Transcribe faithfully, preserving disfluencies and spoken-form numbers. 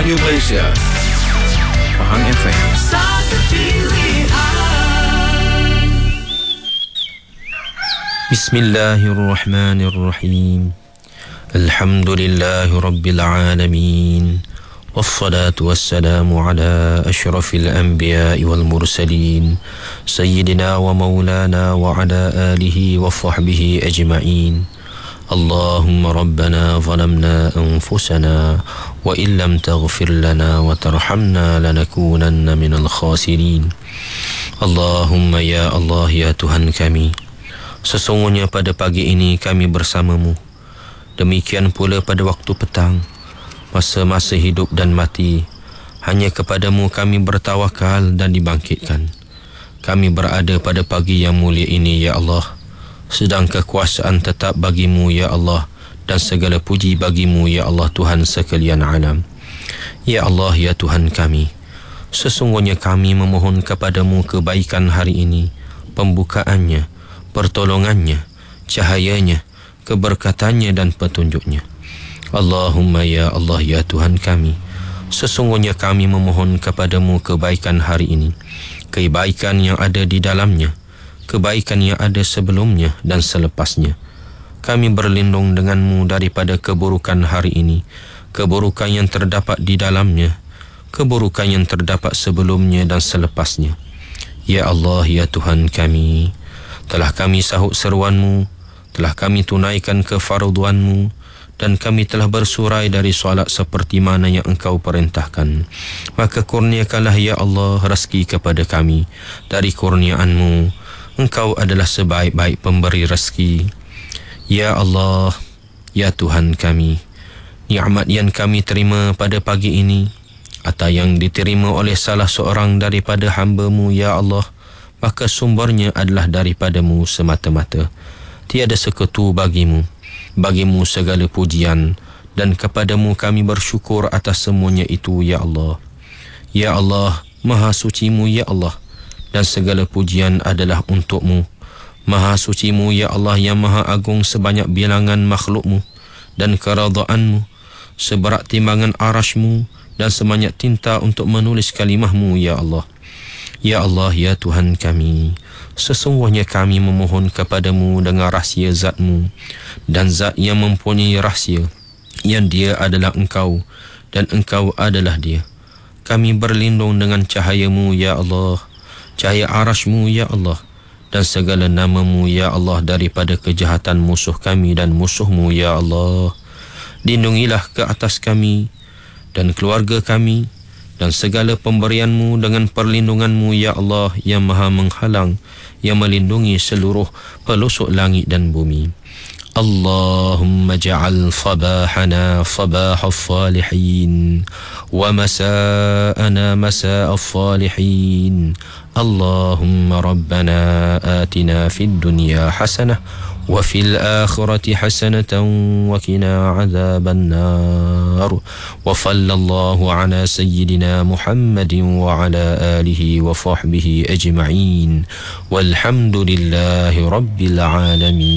Radio Malaysia, Pahang F M. Satu pilihan. Bismillahirrahmanirrahim. Alhamdulillahi Rabbil Alamin. Wassalatu wassalamu ala ashrafil anbiya'i wal mursalin Sayyidina wa maulana wa ala alihi wa sahbihi ajma'in. Allahumma rabbana zalamna anfusana wa illam taghfir lana wa tarhamna lanakunanna minal khasirin. Allahumma ya Allah ya Tuhan kami, sesungguhnya pada pagi ini kami bersamamu. Demikian pula pada waktu petang, masa-masa hidup dan mati, hanya kepadamu kami bertawakal dan dibangkitkan. Kami berada pada pagi yang mulia ini ya Allah, sedang kekuasaan tetap bagimu ya Allah, dan segala puji bagimu ya Allah Tuhan sekalian alam. Ya Allah ya Tuhan kami, sesungguhnya kami memohon kepadamu kebaikan hari ini, pembukaannya, pertolongannya, cahayanya, keberkatannya dan petunjuknya. Allahumma ya Allah ya Tuhan kami, sesungguhnya kami memohon kepadamu kebaikan hari ini, kebaikan yang ada di dalamnya, kebaikan yang ada sebelumnya dan selepasnya. Kami berlindung denganmu daripada keburukan hari ini, keburukan yang terdapat di dalamnya, keburukan yang terdapat sebelumnya dan selepasnya. Ya Allah ya Tuhan kami, telah kami sahut seruanmu, telah kami tunaikan kefarduanmu, dan kami telah bersurai dari solat seperti mana yang engkau perintahkan. Maka kurniakanlah ya Allah rezeki kepada kami dari kurniaanmu. Engkau adalah sebaik-baik pemberi rezeki. Ya Allah, ya Tuhan kami, nikmat yang kami terima pada pagi ini, atau yang diterima oleh salah seorang daripada hamba-Mu ya Allah, maka sumbernya adalah daripadamu semata-mata. Tiada sekutu bagimu. Bagimu segala pujian, dan kepadamu kami bersyukur atas semuanya itu ya Allah. Ya Allah, Maha Suci-Mu ya Allah, dan segala pujian adalah untuk-Mu. Maha Suci-Mu ya Allah yang Maha Agung sebanyak bilangan makhluk-Mu, dan keradaan-Mu seberat timbangan arash-Mu, dan sebanyak tinta untuk menulis kalimah-Mu ya Allah. Ya Allah ya Tuhan kami, sesungguhnya kami memohon kepadamu dengan rahsia zat-Mu, dan zat yang mempunyai rahsia, yang dia adalah engkau dan engkau adalah dia. Kami berlindung dengan cahaya-Mu ya Allah, cahaya arash-Mu ya Allah, dan segala nama-Mu ya Allah daripada kejahatan musuh kami dan musuh-Mu ya Allah. Lindungilah ke atas kami dan keluarga kami dan segala pemberian-Mu dengan perlindungan-Mu ya Allah yang maha menghalang, yang melindungi seluruh pelosok langit dan bumi. Allahumma ja'al sabahana sabahal salihin wa masa'ana masa'al salihin. Allahumma rabbana atina fid dunya hasanah wa fil akhirati hasanatan wa qina adzaban nar. Wa sallallahu ala sayyidina Muhammadin wa ala alihi wa sahbihi ajma'in. Walhamdulillahi rabbil alamin.